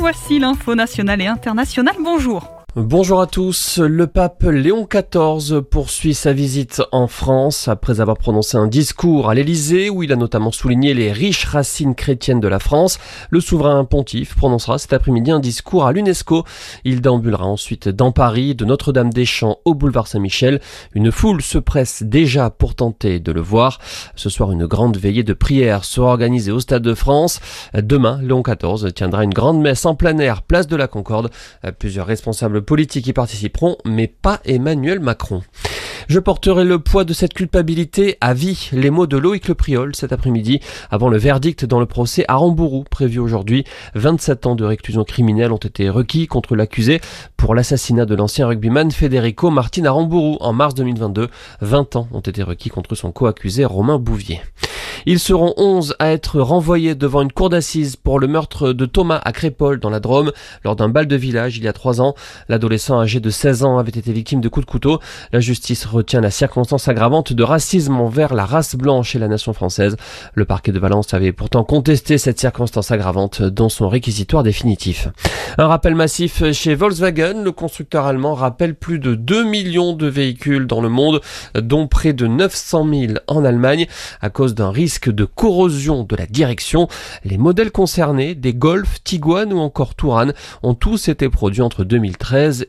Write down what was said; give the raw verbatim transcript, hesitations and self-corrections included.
voici l'info nationale et internationale. Bonjour. Bonjour à tous. Le pape Léon quatorze poursuit sa visite en France après avoir prononcé un discours à l'Élysée où il a notamment souligné les riches racines chrétiennes de la France. Le souverain pontife prononcera cet après-midi un discours à l'UNESCO. Il déambulera ensuite dans Paris, de Notre-Dame-des-Champs au boulevard Saint-Michel. Une foule se presse déjà pour tenter de le voir. Ce soir, une grande veillée de prière sera organisée au Stade de France. Demain, Léon quatorze tiendra une grande messe en plein air, place de la Concorde. Plusieurs responsables politiques y participeront, mais pas Emmanuel Macron. Je porterai le poids de cette culpabilité à vie. Les mots de Loïc Le Priol cet après-midi, avant le verdict dans le procès Aramburu prévu aujourd'hui. vingt-sept ans de réclusion criminelle ont été requis contre l'accusé pour l'assassinat de l'ancien rugbyman Federico Martin Aramburu en mars deux mille vingt-deux. vingt ans ont été requis contre son co-accusé Romain Bouvier. Ils seront onze à être renvoyés devant une cour d'assises pour le meurtre de Thomas à Crépol dans la Drôme lors d'un bal de village il y a trois ans. L'adolescent âgé de seize ans avait été victime de coups de couteau. La justice retient la circonstance aggravante de racisme envers la race blanche et la nation française. Le parquet de Valence avait pourtant contesté cette circonstance aggravante dans son réquisitoire définitif. Un rappel massif chez Volkswagen. Le constructeur allemand rappelle plus de deux millions de véhicules dans le monde, dont près de neuf cent mille en Allemagne, à cause d'un risque de corrosion de la direction. Les modèles concernés, des Golf, Tiguan ou encore Touran, ont tous été produits entre deux mille treize